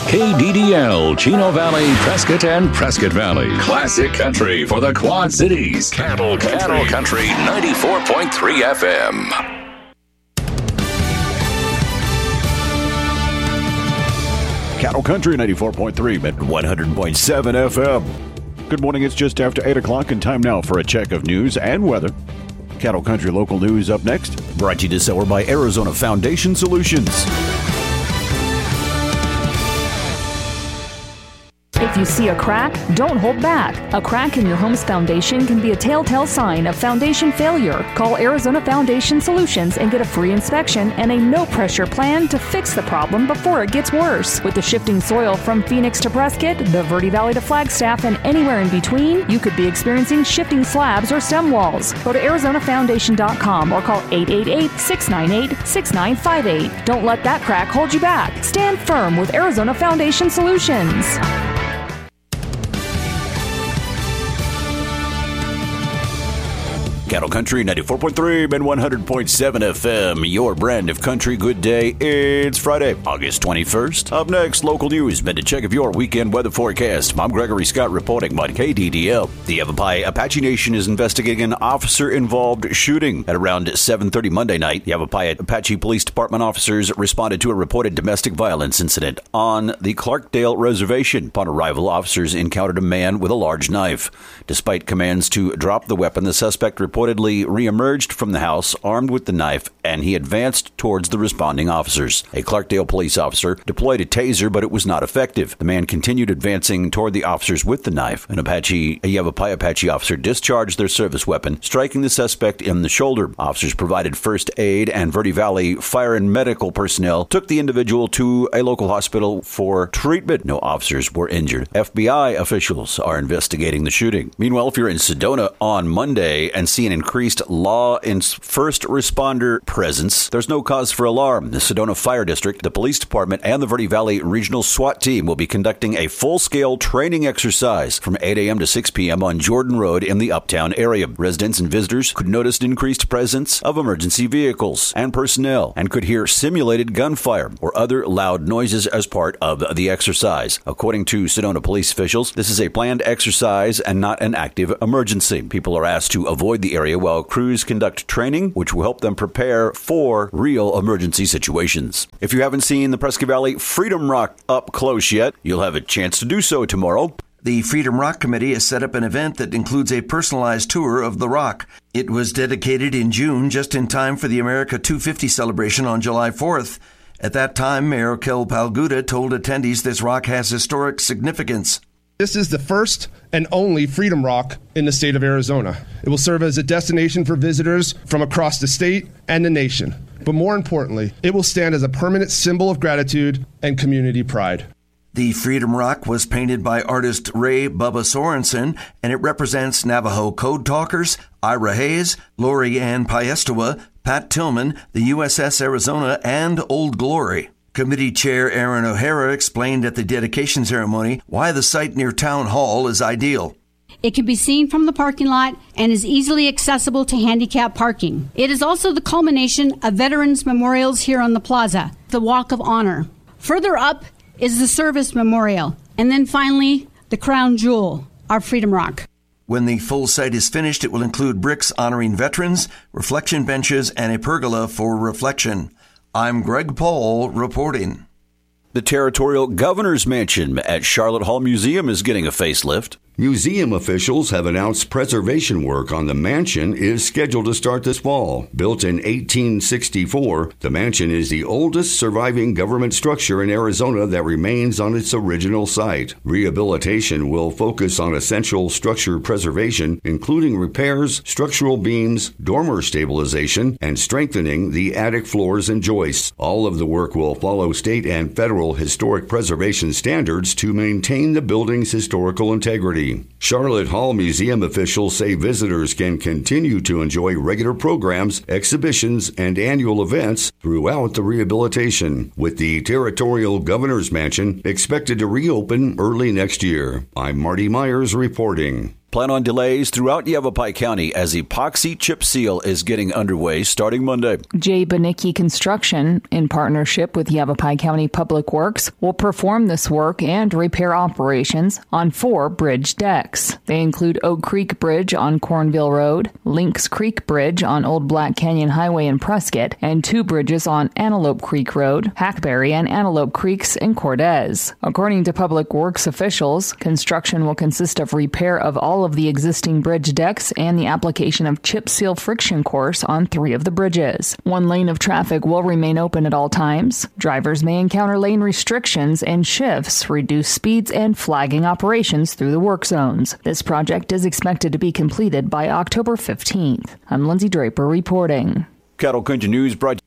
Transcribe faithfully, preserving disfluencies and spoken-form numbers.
K D D L, Chino Valley, Prescott, and Prescott Valley. Classic country for the Quad Cities. Cattle Country, Cattle Country ninety-four point three F M. Cattle Country ninety-four point three at one hundred point seven F M. Good morning. It's just after eight o'clock and time now for a check of news and weather. Cattle Country local news up next. Brought to you this hour by Arizona Foundation Solutions. If you see a crack, don't hold back. A crack in your home's foundation can be a telltale sign of foundation failure. Call Arizona Foundation Solutions and get a free inspection and a no-pressure plan to fix the problem before it gets worse. With the shifting soil from Phoenix to Prescott, the Verde Valley to Flagstaff, and anywhere in between, you could be experiencing shifting slabs or stem walls. Go to Arizona Foundation dot com or call eight eight eight, six nine eight, six nine five eight. Don't let that crack hold you back. Stand firm with Arizona Foundation Solutions. Cattle Country ninety-four point three and one hundred point seven F M, your brand of country. Good day. It's Friday, August twenty-first. Up next, local news. Been to check of your weekend weather forecast. I'm Gregory Scott reporting on K D D L. The Yavapai Apache Nation is investigating an officer-involved shooting. At around seven thirty Monday night, Yavapai Apache Police Department officers responded to a reported domestic violence incident on the Clarkdale Reservation. Upon arrival, officers encountered a man with a large knife. Despite commands to drop the weapon, the suspect reportedly reemerged from the house armed with the knife, and he advanced towards the responding officers. A Clarkdale police officer deployed a taser, but it was not effective. The man continued advancing toward the officers with the knife. An Apache, a Yavapai Apache officer discharged their service weapon, striking the suspect in the shoulder. Officers provided first aid, and Verde Valley fire and medical personnel took the individual to a local hospital for treatment. No officers were injured. F B I officials are investigating the shooting. Meanwhile, if you're in Sedona on Monday and see an increased law and first responder presence, there's no cause for alarm. The Sedona Fire District, the Police Department, and the Verde Valley Regional SWAT Team will be conducting a full-scale training exercise from eight a.m. to six p.m. on Jordan Road in the Uptown area. Residents and visitors could notice increased presence of emergency vehicles and personnel and could hear simulated gunfire or other loud noises as part of the exercise. According to Sedona police officials, this is a planned exercise and not an active emergency. People are asked to avoid the area while crews conduct training, which will help them prepare for real emergency situations. If you haven't seen the Prescott Valley Freedom Rock up close yet, you'll have a chance to do so tomorrow. The Freedom Rock Committee has set up an event that includes a personalized tour of the rock. It was dedicated in June, just in time for the America two fifty celebration on July fourth. At that time, Mayor Kel Palguda told attendees this rock has historic significance. This is the first and only Freedom Rock in the state of Arizona. It will serve as a destination for visitors from across the state and the nation. But more importantly, it will stand as a permanent symbol of gratitude and community pride. The Freedom Rock was painted by artist Ray Bubba Sorensen, and it represents Navajo code talkers, Ira Hayes, Lori Ann Piestewa, Pat Tillman, the U S S Arizona, and Old Glory. Committee Chair Aaron O'Hara explained at the dedication ceremony why the site near Town Hall is ideal. It can be seen from the parking lot and is easily accessible to handicap parking. It is also the culmination of veterans' memorials here on the plaza, the Walk of Honor. Further up is the Service Memorial, and then finally, the crown jewel, our Freedom Rock. When the full site is finished, it will include bricks honoring veterans, reflection benches, and a pergola for reflection. I'm Greg Paul reporting. The Territorial Governor's Mansion at Charlotte Hall Museum is getting a facelift. Museum officials have announced preservation work on the mansion is scheduled to start this fall. Built in eighteen sixty-four, the mansion is the oldest surviving government structure in Arizona that remains on its original site. Rehabilitation will focus on essential structure preservation, including repairs, structural beams, dormer stabilization, and strengthening the attic floors and joists. All of the work will follow state and federal historic preservation standards to maintain the building's historical integrity. Charlotte Hall Museum officials say visitors can continue to enjoy regular programs, exhibitions, and annual events throughout the rehabilitation, with the Territorial Governor's Mansion expected to reopen early next year. I'm Marty Myers reporting. Plan on delays throughout Yavapai County as epoxy chip seal is getting underway starting Monday. J. Banicki Construction, in partnership with Yavapai County Public Works, will perform this work and repair operations on four bridge decks. They include Oak Creek Bridge on Cornville Road, Lynx Creek Bridge on Old Black Canyon Highway in Prescott, and two bridges on Antelope Creek Road, Hackberry, and Antelope Creeks in Cortez. According to Public Works officials, construction will consist of repair of all of the existing bridge decks and the application of chip seal friction course on three of the bridges. One lane of traffic will remain open at all times. Drivers may encounter lane restrictions and shifts, reduced speeds, and flagging operations through the work zones. This project is expected to be completed by October fifteenth. I'm Lindsay Draper reporting. Cattle Country News brought